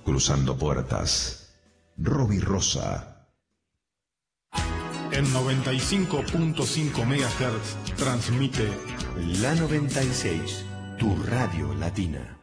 cruzando puertas. Robbie Rosa. En 95.5 MHz transmite La 96, tu radio latina.